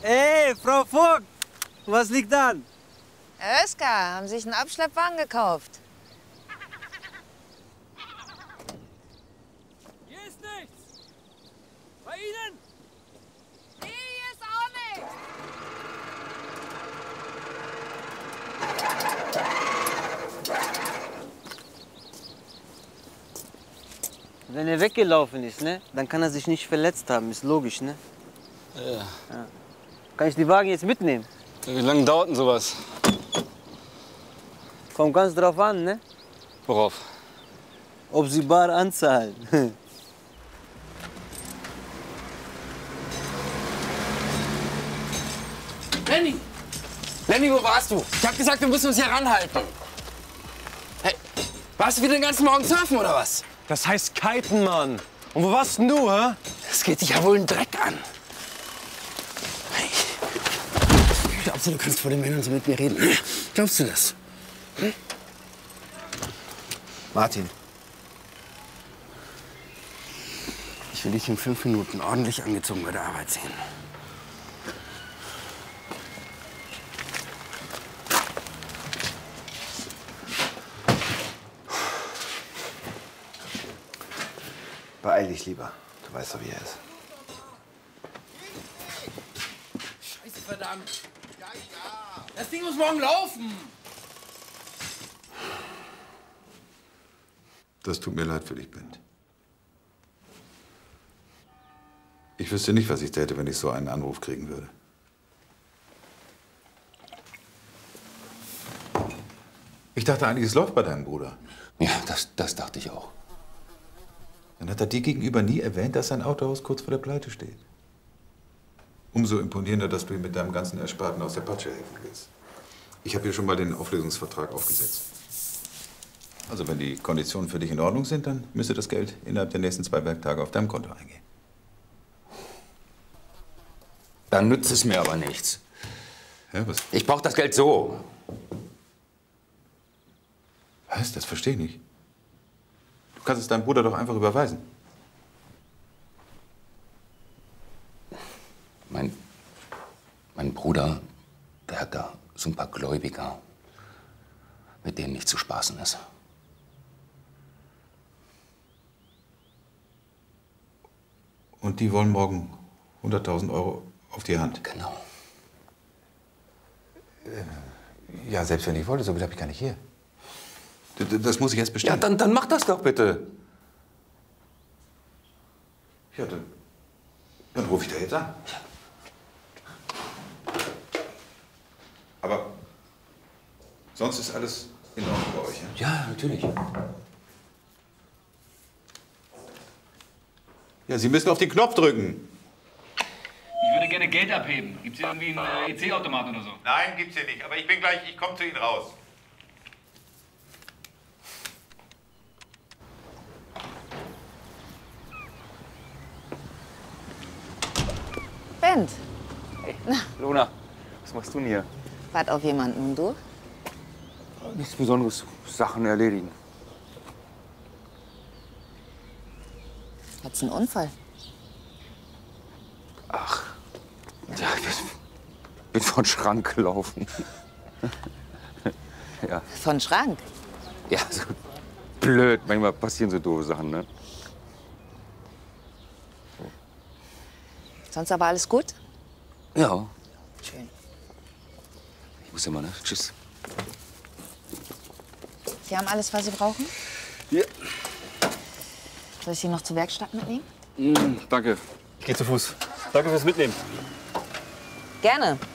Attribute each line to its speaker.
Speaker 1: Ey, Frau Vogt, was liegt an?
Speaker 2: Herr Oeskar, haben sich einen Abschleppwagen gekauft.
Speaker 1: Hier ist nichts. Bei Ihnen?
Speaker 2: Nee, hier ist auch nichts.
Speaker 1: Wenn er weggelaufen ist, ne, dann kann er sich nicht verletzt haben. Ist logisch, ne? Ja. Kann ich die Wagen jetzt mitnehmen?
Speaker 3: Wie lange dauert denn sowas?
Speaker 1: Kommt ganz drauf an, ne?
Speaker 3: Worauf?
Speaker 1: Ob sie bar anzahlen.
Speaker 3: Lenny! Lenny, wo warst du? Ich hab gesagt, wir müssen uns hier ranhalten. Hey, warst du wieder den ganzen Morgen surfen, oder was?
Speaker 4: Das heißt kiten, Mann. Und wo warst denn du, hä?
Speaker 3: Das geht dich ja wohl einen Dreck an. Hey, glaubst du kannst vor den Männern so mit mir reden? Glaubst du das? Hm? Martin. Ich will dich in 5 Minuten ordentlich angezogen bei der Arbeit sehen.
Speaker 5: Beeil dich lieber. Du weißt doch, wie er ist.
Speaker 3: Scheiße, verdammt. Ja, ja. Das Ding muss morgen laufen.
Speaker 5: Das tut mir leid für dich, Bent. Ich wüsste nicht, was ich täte, wenn ich so einen Anruf kriegen würde. Ich dachte eigentlich, es läuft bei deinem Bruder.
Speaker 3: Ja, das dachte ich auch.
Speaker 5: Dann hat er dir gegenüber nie erwähnt, dass sein Autohaus kurz vor der Pleite steht. Umso imponierender, dass du ihm mit deinem ganzen Ersparten aus der Patsche helfen willst. Ich habe hier schon mal den Auflösungsvertrag aufgesetzt. Also wenn die Konditionen für dich in Ordnung sind, dann müsste das Geld innerhalb der nächsten 2 Werktage auf deinem Konto eingehen.
Speaker 3: Dann nützt es mir aber nichts.
Speaker 5: Ja, was?
Speaker 3: Ich brauche das Geld so.
Speaker 5: Was? Das verstehe ich nicht. Du kannst es deinem Bruder doch einfach überweisen.
Speaker 3: Mein Bruder, der hat da so ein paar Gläubiger, mit denen nicht zu spaßen ist.
Speaker 5: Und die wollen morgen 100.000 € auf die Hand.
Speaker 3: Genau.
Speaker 5: Ja, selbst wenn ich wollte, so viel habe ich gar nicht hier. Das muss ich jetzt
Speaker 3: Ja,
Speaker 5: bestellen.
Speaker 3: dann mach das doch bitte.
Speaker 5: Ja, dann rufe ich da jetzt an. Aber sonst ist alles in Ordnung bei euch, ja?
Speaker 3: Ja, natürlich.
Speaker 5: Ja, Sie müssen auf den Knopf drücken.
Speaker 6: Ich würde gerne Geld abheben. Gibt's hier irgendwie einen EC-Automat oder so?
Speaker 5: Nein, gibt's hier nicht. Aber ich bin gleich, ich komme zu Ihnen raus.
Speaker 2: Bent,
Speaker 4: Lona, was machst du denn hier?
Speaker 2: wart auf jemanden und du?
Speaker 4: Nichts Besonderes. Sachen erledigen.
Speaker 2: Hat's einen Unfall?
Speaker 4: Ja, ich bin von Schrank gelaufen. Ja.
Speaker 2: Von Schrank?
Speaker 4: Ja, so blöd. Manchmal passieren so doofe Sachen, ne?
Speaker 2: Sonst aber alles gut?
Speaker 4: Ja.
Speaker 2: Schön.
Speaker 4: Ich muss immer, ne? Tschüss.
Speaker 2: Sie haben alles, was Sie brauchen?
Speaker 4: Ja.
Speaker 2: Soll ich Sie noch zur Werkstatt mitnehmen?
Speaker 4: Danke. Ich gehe zu Fuß. Danke fürs Mitnehmen.
Speaker 2: Gerne.